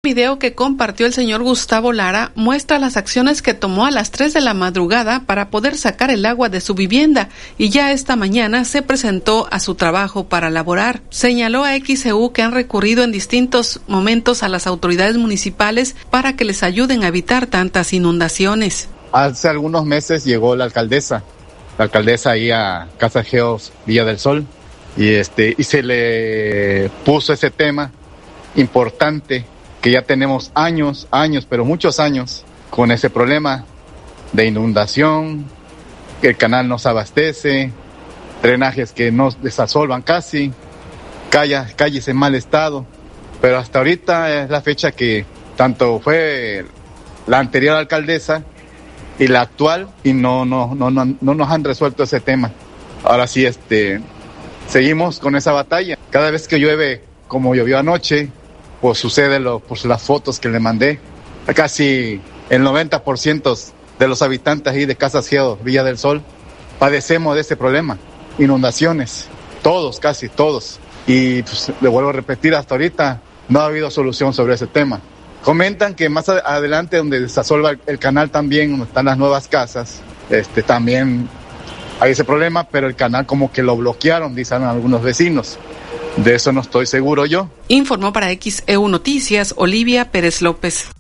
video que compartió el señor Gustavo Lara muestra las acciones que tomó a las 3 de la madrugada para poder sacar el agua de su vivienda y ya esta mañana se presentó a su trabajo para laborar. Señaló a XEU que han recurrido en distintos momentos a las autoridades municipales para que les ayuden a evitar tantas inundaciones. Hace algunos meses llegó la alcaldesa ahí a Casa Geos Villa del Sol y se le puso ese tema importante que ya tenemos años, pero muchos años con ese problema de inundación, que el canal no se abastece, drenajes que no desasolvan casi, calles en mal estado, pero hasta ahorita es la fecha que tanto fue la anterior alcaldesa y la actual y no nos han resuelto ese tema. Ahora sí, seguimos con esa batalla. Cada vez que llueve, como llovió anoche, pues sucede por las fotos que le mandé. Casi el 90% de los habitantes ahí de Casa Geos, Villa del Sol, padecemos de ese problema. Inundaciones, casi todos. Y pues, le vuelvo a repetir, hasta ahorita no ha habido solución sobre ese tema. Comentan que más adelante, donde desasolva el canal también, donde están las nuevas casas, también hay ese problema, pero el canal como que lo bloquearon, dicen algunos vecinos. De eso no estoy seguro yo. Informó para XEU Noticias Olivia Pérez López.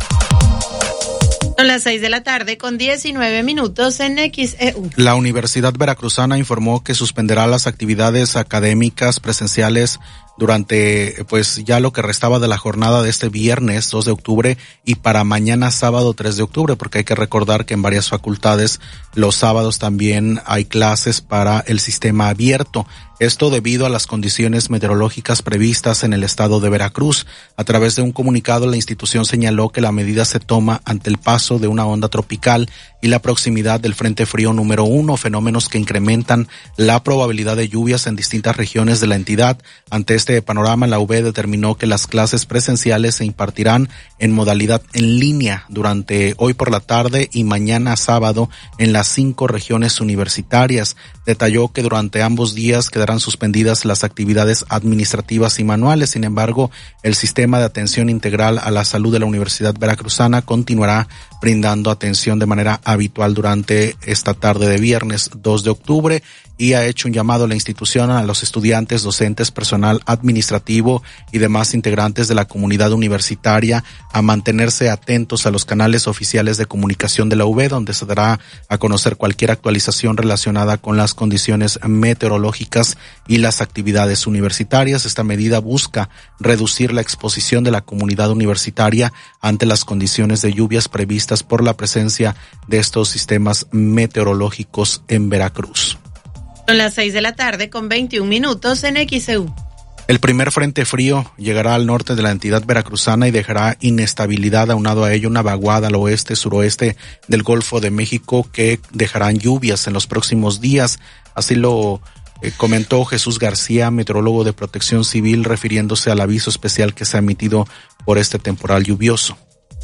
Son las 6:19 p.m. en XEU. La Universidad Veracruzana informó que suspenderá las actividades académicas presenciales durante ya lo que restaba de la jornada de este viernes 2 de octubre y para mañana sábado 3 de octubre, porque hay que recordar que en varias facultades los sábados también hay clases para el sistema abierto. Esto debido a las condiciones meteorológicas previstas en el estado de Veracruz. A través de un comunicado, la institución señaló que la medida se toma ante el paso de una onda tropical y la proximidad del Frente Frío número 1, fenómenos que incrementan la probabilidad de lluvias en distintas regiones de la entidad. Ante este panorama, la UB determinó que las clases presenciales se impartirán en modalidad en línea durante hoy por la tarde y mañana sábado en las 5 regiones universitarias. Detalló que durante ambos días quedarán suspendidas las actividades administrativas y manuales. Sin embargo, el sistema de atención integral a la salud de la Universidad Veracruzana continuará brindando atención de manera habitual durante esta tarde de viernes 2 de octubre y ha hecho un llamado a la institución, a los estudiantes, docentes, personal administrativo y demás integrantes de la comunidad universitaria a mantenerse atentos a los canales oficiales de comunicación de la UB, donde se dará a conocer cualquier actualización relacionada con las condiciones meteorológicas y las actividades universitarias. Esta medida busca reducir la exposición de la comunidad universitaria ante las condiciones de lluvias previstas por la presencia de estos sistemas meteorológicos en Veracruz. Son las 6:21 p.m. en XEU. El primer frente frío llegará al norte de la entidad veracruzana y dejará inestabilidad, aunado a ello una vaguada al oeste-suroeste del Golfo de México que dejarán lluvias en los próximos días. Así lo comentó Jesús García, meteorólogo de Protección Civil, refiriéndose al aviso especial que se ha emitido por este temporal lluvioso.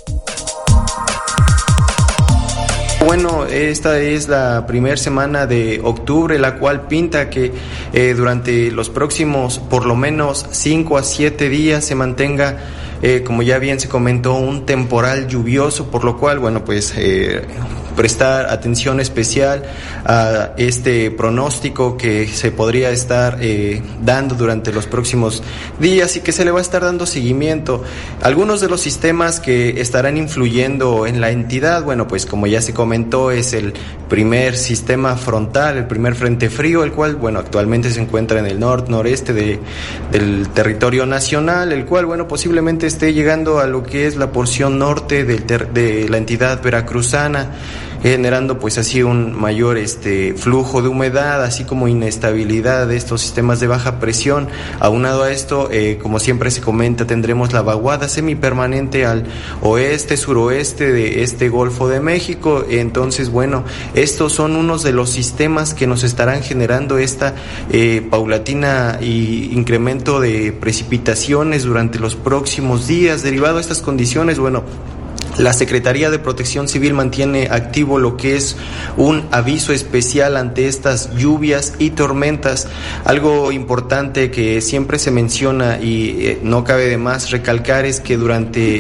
Bueno, esta es la primera semana de octubre, la cual pinta que durante los próximos por lo menos 5 a 7 días se mantenga, como ya bien se comentó, un temporal lluvioso, por lo cual, prestar atención especial a este pronóstico que se podría estar dando durante los próximos días y que se le va a estar dando seguimiento. Algunos de los sistemas que estarán influyendo en la entidad, como ya se comentó, es el primer sistema frontal, el primer frente frío, el cual, actualmente se encuentra en el noreste del territorio nacional, el cual, posiblemente esté llegando a lo que es la porción norte de la entidad veracruzana, generando así un mayor flujo de humedad, así como inestabilidad de estos sistemas de baja presión. Aunado a esto, como siempre se comenta, tendremos la vaguada semipermanente al oeste-suroeste de este Golfo de México. Entonces, estos son unos de los sistemas que nos estarán generando esta paulatina y incremento de precipitaciones durante los próximos días. Derivado de estas condiciones, la Secretaría de Protección Civil mantiene activo lo que es un aviso especial ante estas lluvias y tormentas. Algo importante que siempre se menciona y no cabe de más recalcar es que durante